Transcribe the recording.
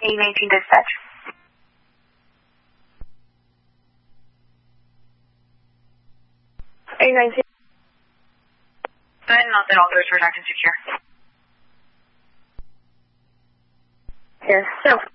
A19 dispatch. A19. Go ahead and note that all doors were locked and secure. Here. So.